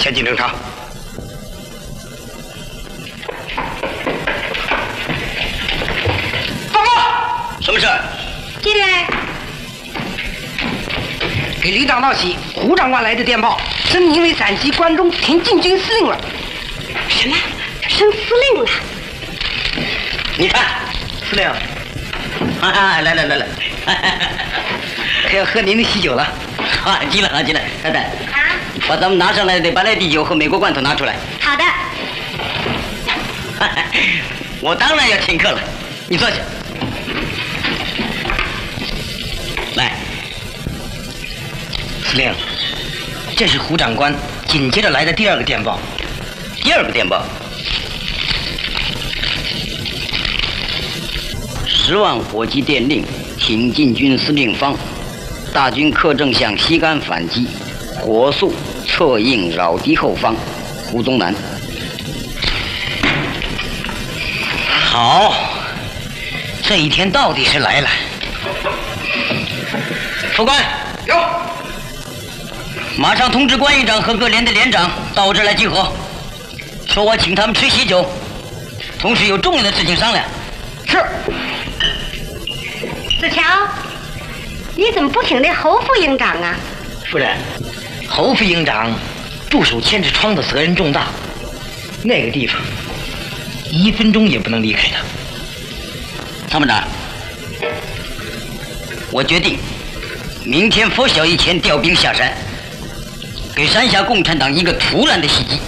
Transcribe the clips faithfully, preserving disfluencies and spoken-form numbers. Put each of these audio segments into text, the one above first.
前进侦查。报告，什么事？ 进来。 给李长道喜，胡长官来的电报，升您为陕西关中田径军司令了。 什么？升司令了？ 你看，司令，哈哈，来来来来， 可要喝您的喜酒了。 啊，进来啊，进来，太太。 啊。 把咱们拿上来的白兰地酒和美国罐头拿出来。 好的。 我当然要请客了，你坐下。来， 司令，这是胡长官紧接着来的第二个电报。 第二个电报，十万火急电令，挺进军司令方，大军克正向西干反击，火速策应扰敌后方，胡宗南。 好，这一天到底是来了。副官， 有。 马上通知关营长和各连的连长到我这儿来集合，说我请他们吃喜酒，同时有重要的事情商量。 是。 子乔，你怎么不请那侯副营长啊？ 夫人，侯副营长驻守千纸窗的责任重大，那个地方一分钟也不能离开他。 参谋长，我决定明天拂晓以前调兵下山，给山下共产党一个突然的袭击。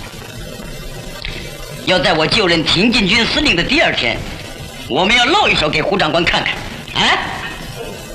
要在我就任挺进军司令的第二天，我们要露一手给胡长官看看，啊！